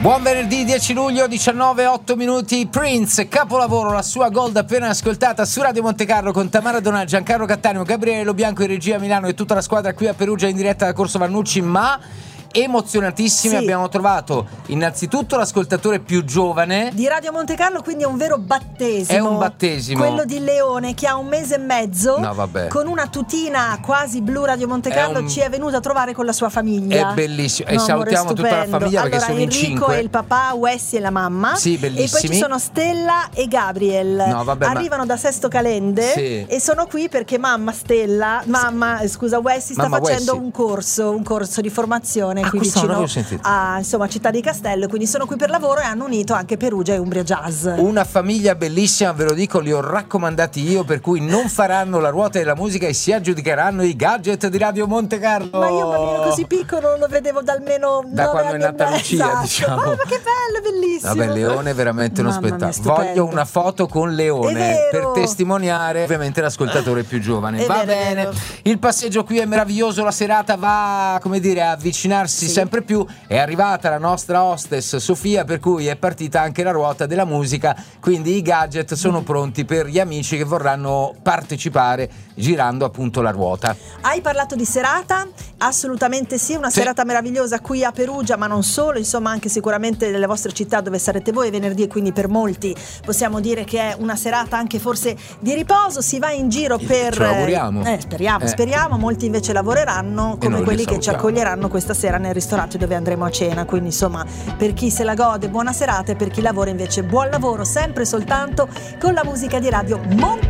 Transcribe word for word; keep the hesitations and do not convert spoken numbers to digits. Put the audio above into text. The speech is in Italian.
Buon venerdì dieci luglio, diciannove e otto minuti. Prince, capolavoro, la sua Gold appena ascoltata su Radio Montecarlo con Tamara Donà, Giancarlo Cattaneo, Gabriele Lo Bianco in regia a Milano e tutta la squadra qui a Perugia in diretta da Corso Vannucci, ma emozionatissimi. Sì. Abbiamo trovato innanzitutto l'ascoltatore più giovane di Radio Montecarlo, quindi è un vero battesimo. È un battesimo. Quello di Leone, che ha un mese e mezzo. No, vabbè. Con una tutina quasi blu. Radio Montecarlo un... ci è venuto a trovare con la sua famiglia. È bellissimo. No, e salutiamo stupendo. Tutta la famiglia, allora, perché sono Enrico in cinque. E il papà, Wessi e la mamma. Sì, bellissimi. E poi ci sono Stella e Gabriel. No, vabbè, arrivano ma... da Sesto Calende. Sì. E sono qui perché mamma Stella Mamma, scusa, Wessi sta mamma facendo Wessi. un corso Un corso di formazione ah, qui vicino a insomma Città di Castello, quindi sono qui per lavoro e hanno unito anche Perugia e Umbria Jazz. Una famiglia bellissima, ve lo dico, li ho raccomandati io, per cui non faranno la ruota della musica e si aggiudicheranno i gadget di Radio Montecarlo. Ma io un bambino così piccolo non lo vedevo da almeno da quando è nata Lucia, esatto. diciamo. Oh, ma che bello, bellissimo. Vabbè, Leone è veramente uno spettacolo. Voglio una foto con Leone per testimoniare ovviamente l'ascoltatore più giovane. È Va vero, bene, il passeggio qui è meraviglioso, la serata va, come dire, a avvicinarsi sì. sempre più. È arrivata la nostra hostess Sofia, per cui è partita anche la ruota della musica, quindi i gadget sono pronti per gli amici che vorranno partecipare girando appunto la ruota. Hai parlato di serata? Assolutamente sì, una sì. serata meravigliosa qui a Perugia, ma non solo, insomma anche sicuramente nelle vostre città dove sarete voi venerdì, e quindi per molti possiamo dire che è una serata anche forse di riposo, si va in giro per... Ce lo auguriamo. Eh, speriamo, eh. speriamo, molti invece lavoreranno come quelli che ci accoglieranno questa sera nel ristorante dove andremo a cena, quindi insomma per chi se la gode buona serata e per chi lavora invece buon lavoro, sempre soltanto con la musica di Radio Monte